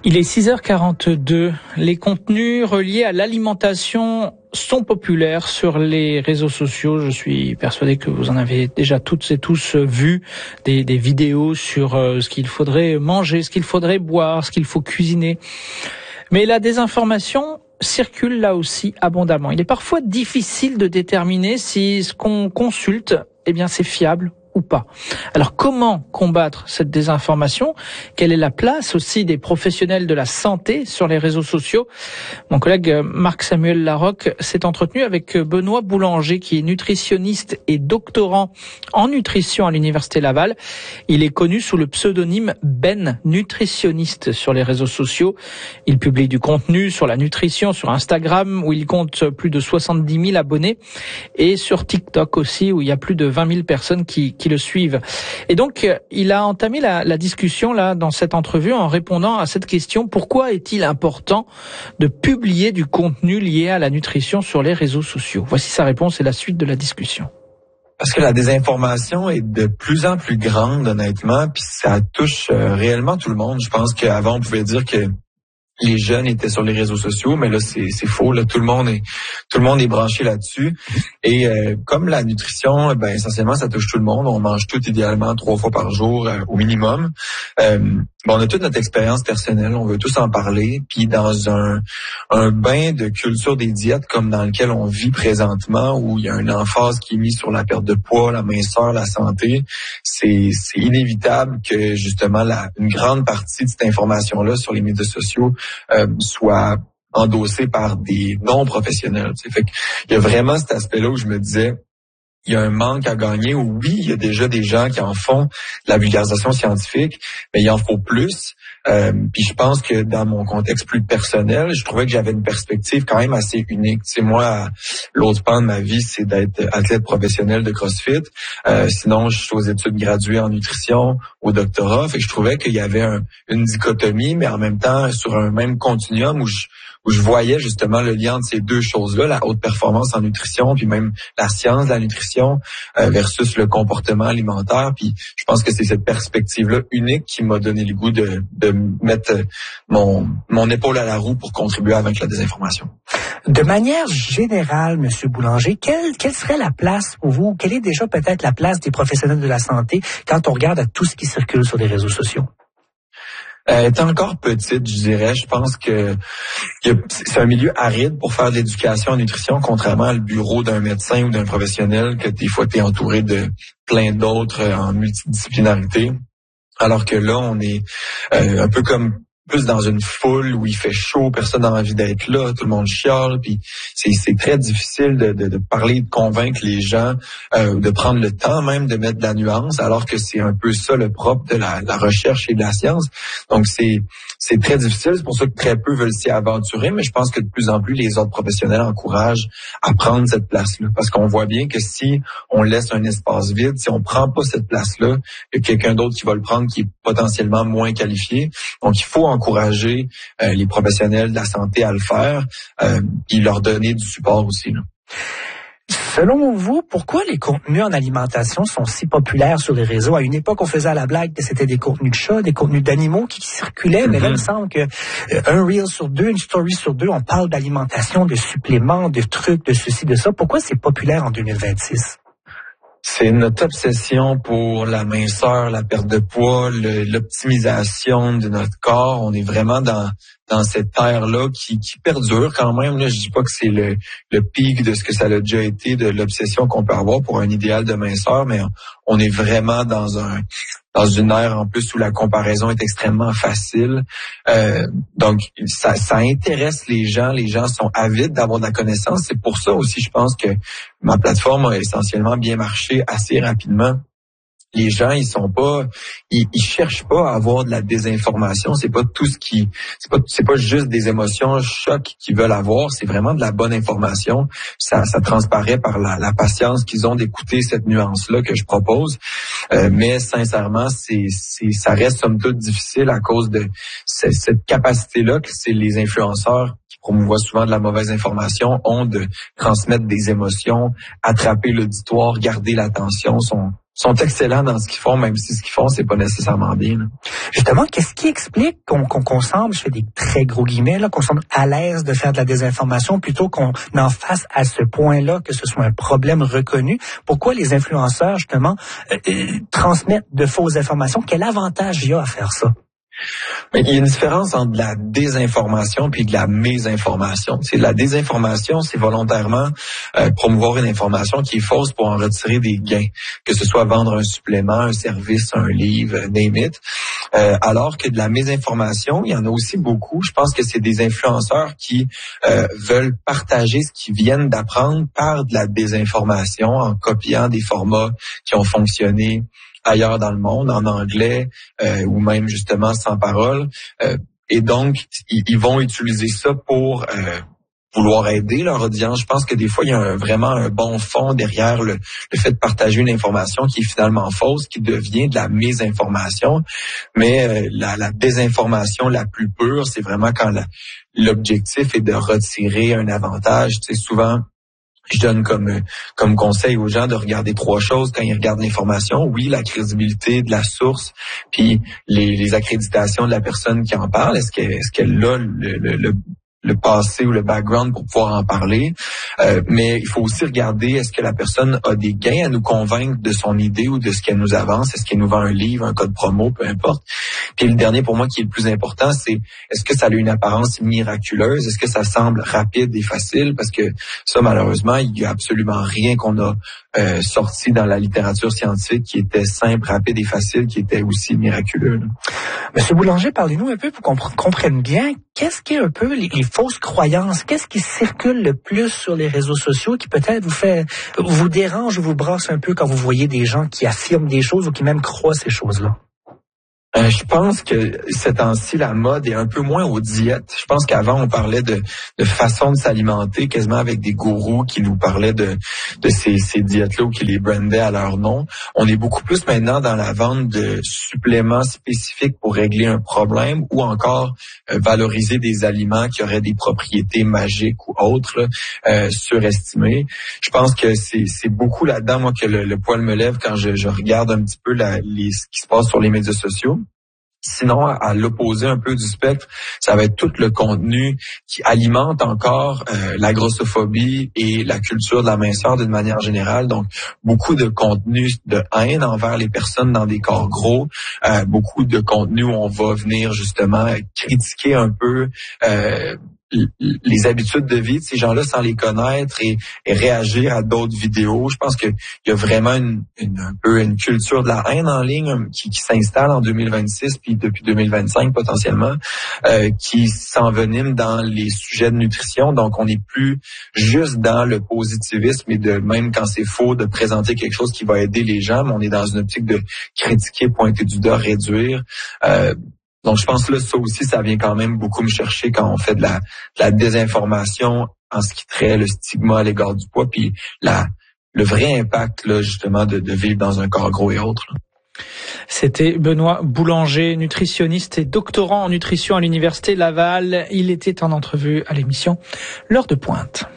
Il est 6h42. Les contenus reliés à l'alimentation sont populaires sur les réseaux sociaux. Je suis persuadé que vous en avez déjà toutes et tous vu des vidéos sur ce qu'il faudrait manger, ce qu'il faudrait boire, ce qu'il faut cuisiner. Mais la désinformation circule là aussi abondamment. Il est parfois difficile de déterminer si ce qu'on consulte, c'est fiable ou pas. Alors comment combattre cette désinformation? Quelle est la place aussi des professionnels de la santé sur les réseaux sociaux? Mon collègue Marc-Samuel Larocque s'est entretenu avec Benoît Boulanger, qui est nutritionniste et doctorant en nutrition à l'Université Laval. Il est connu sous le pseudonyme Ben Nutritionniste sur les réseaux sociaux. Il publie du contenu sur la nutrition sur Instagram, où il compte plus de 70 000 abonnés, et sur TikTok aussi, où il y a plus de 20 000 personnes qui le suivent. Et donc, il a entamé la discussion là dans cette entrevue en répondant à cette question: pourquoi est-il important de publier du contenu lié à la nutrition sur les réseaux sociaux? Voici sa réponse et la suite de la discussion. Parce que la désinformation est de plus en plus grande, honnêtement, puis ça touche réellement tout le monde. Je pense qu'avant, on pouvait dire que les jeunes étaient sur les réseaux sociaux, mais là c'est faux. Là, tout le monde est branché là-dessus. Et comme la nutrition, essentiellement, ça touche tout le monde. On mange tout idéalement 3 fois par jour au minimum. On a toute notre expérience personnelle. On veut tous en parler. Puis dans un bain de culture des diètes comme dans lequel on vit présentement, où il y a une emphase qui est mise sur la perte de poids, la minceur, la santé, c'est inévitable que justement une grande partie de cette information-là sur les médias sociaux soit endossé par des non-professionnels. Fait qu'il y a vraiment cet aspect-là où je me disais, il y a un manque à gagner. Oui, il y a déjà des gens qui en font de la vulgarisation scientifique, mais il en faut plus. Puis je pense que dans mon contexte plus personnel, je trouvais que j'avais une perspective quand même assez unique. Moi, l'autre pan de ma vie, c'est d'être athlète professionnel de CrossFit. Sinon, je suis aux études graduées en nutrition, au doctorat. Fait que je trouvais qu'il y avait une dichotomie, mais en même temps sur un même continuum où je voyais justement le lien entre ces deux choses-là, la haute performance en nutrition, puis même la science de la nutrition versus le comportement alimentaire. Puis je pense que c'est cette perspective-là unique qui m'a donné le goût de mettre mon épaule à la roue pour contribuer à vaincre la désinformation. De manière générale, Monsieur Boulanger, quelle serait la place pour vous? Quelle est déjà peut-être la place des professionnels de la santé quand on regarde à tout ce qui circule sur les réseaux sociaux? Elle est encore petite, je dirais. Je pense que c'est un milieu aride pour faire de l'éducation en nutrition, contrairement au bureau d'un médecin ou d'un professionnel, que des fois tu es entouré de plein d'autres en multidisciplinarité. Alors que là, on est un peu comme plus dans une foule où il fait chaud, personne n'a envie d'être là, tout le monde chiale, puis c'est très difficile de parler, de convaincre les gens, de prendre le temps même de mettre de la nuance, alors que c'est un peu ça le propre de la recherche et de la science. Donc c'est très difficile, c'est pour ça que très peu veulent s'y aventurer, mais je pense que de plus en plus les autres professionnels encouragent à prendre cette place-là, parce qu'on voit bien que si on laisse un espace vide, si on prend pas cette place-là, il y a quelqu'un d'autre qui va le prendre qui est potentiellement moins qualifié. Donc il faut encourager les professionnels de la santé à le faire et leur donner du support aussi, là. Selon vous, pourquoi les contenus en alimentation sont si populaires sur les réseaux? À une époque, on faisait à la blague que c'était des contenus de chats, des contenus d'animaux qui circulaient, mais là, il me semble que un reel sur deux, une story sur deux, on parle d'alimentation, de suppléments, de trucs, de ceci, de ça. Pourquoi c'est populaire en 2026? C'est notre obsession pour la minceur, la perte de poids, l'optimisation de notre corps. On est vraiment dans cette ère-là qui perdure quand même. Là, je dis pas que c'est le pic de ce que ça a déjà été, de l'obsession qu'on peut avoir pour un idéal de minceur, mais on est vraiment dans une ère en plus où la comparaison est extrêmement facile. Donc, ça intéresse les gens. Les gens sont avides d'avoir de la connaissance. C'est pour ça aussi, je pense que ma plateforme a essentiellement bien marché assez rapidement. Les gens, ils cherchent pas à avoir de la désinformation. C'est pas tout c'est pas juste des émotions chocs qu'ils veulent avoir. C'est vraiment de la bonne information. Ça transparaît par la patience qu'ils ont d'écouter cette nuance-là que je propose. Mais sincèrement, ça reste somme toute difficile à cause de cette capacité-là que c'est les influenceurs qui promouvoient souvent de la mauvaise information ont de transmettre des émotions, attraper l'auditoire, garder l'attention, sont excellents dans ce qu'ils font, même si ce qu'ils font, c'est pas nécessairement bien. Là. Justement, qu'est-ce qui explique qu'on semble, je fais des très gros guillemets, là, qu'on semble à l'aise de faire de la désinformation plutôt qu'on en fasse à ce point-là, que ce soit un problème reconnu? Pourquoi les influenceurs, justement, transmettent de fausses informations? Quel avantage il y a à faire ça? Mais il y a une différence entre de la désinformation puis de la mésinformation. C'est la désinformation, c'est volontairement promouvoir une information qui est fausse pour en retirer des gains, que ce soit vendre un supplément, un service, un livre, name it. Alors que de la mésinformation, il y en a aussi beaucoup. Je pense que c'est des influenceurs qui veulent partager ce qu'ils viennent d'apprendre par de la désinformation en copiant des formats qui ont fonctionné ailleurs dans le monde, en anglais ou même justement sans parole. Et donc, ils vont utiliser ça pour vouloir aider leur audience. Je pense que des fois, il y a vraiment un bon fond derrière le fait de partager une information qui est finalement fausse, qui devient de la mésinformation. Mais la désinformation la plus pure, c'est vraiment quand l'objectif est de retirer un avantage. Tu sais, souvent, je donne comme conseil aux gens de regarder 3 choses quand ils regardent l'information. Oui, la crédibilité de la source, puis les accréditations de la personne qui en parle. Est-ce qu'elle a le passé ou le background pour pouvoir en parler. Mais il faut aussi regarder, est-ce que la personne a des gains à nous convaincre de son idée ou de ce qu'elle nous avance? Est-ce qu'elle nous vend un livre, un code promo, peu importe. Puis le dernier pour moi qui est le plus important, c'est est-ce que ça a une apparence miraculeuse? Est-ce que ça semble rapide et facile? Parce que ça, malheureusement, il y a absolument rien qu'on a sorti dans la littérature scientifique qui était simple, rapide et facile, qui était aussi miraculeux. Là. Monsieur Boulanger, parlez-nous un peu pour qu'on comprenne bien qu'est-ce qui est un peu les fausses croyances, qu'est-ce qui circule le plus sur les réseaux sociaux qui peut-être vous dérange ou vous brasse un peu quand vous voyez des gens qui affirment des choses ou qui même croient ces choses-là? Je pense que ces temps-ci, la mode est un peu moins aux diètes. Je pense qu'avant, on parlait de façon de s'alimenter, quasiment avec des gourous qui nous parlaient de ces diètes-là ou qui les brandaient à leur nom. On est beaucoup plus maintenant dans la vente de suppléments spécifiques pour régler un problème ou encore valoriser des aliments qui auraient des propriétés magiques ou autres, surestimées. Je pense que c'est beaucoup là-dedans, moi, que le poil me lève quand je regarde un petit peu ce qui se passe sur les médias sociaux. Sinon, à l'opposé un peu du spectre, ça va être tout le contenu qui alimente encore la grossophobie et la culture de la minceur d'une manière générale. Donc, beaucoup de contenu de haine envers les personnes dans des corps gros, beaucoup de contenu où on va venir justement critiquer un peu les habitudes de vie de ces gens-là sans les connaître et réagir à d'autres vidéos. Je pense qu'il y a vraiment un peu une culture de la haine en ligne qui s'installe en 2026 puis depuis 2025 potentiellement, qui s'envenime dans les sujets de nutrition. Donc, on n'est plus juste dans le positivisme et de même quand c'est faux de présenter quelque chose qui va aider les gens, mais on est dans une optique de critiquer, pointer du doigt, réduire. Donc, je pense que là, ça aussi, ça vient quand même beaucoup me chercher quand on fait de la désinformation en ce qui traite le stigma à l'égard du poids, puis le vrai impact, là, justement, de vivre dans un corps gros et autres. Là. C'était Benoît Boulanger, nutritionniste et doctorant en nutrition à l'Université Laval. Il était en entrevue à l'émission L'heure de pointe.